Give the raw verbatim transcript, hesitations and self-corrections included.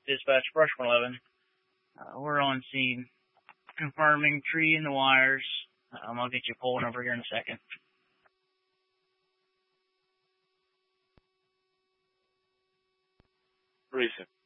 Dispatch Brush one eleven. Uh, we're on scene. Confirming tree in the wires. Um, I'll get you pulling over here in a second. Recent.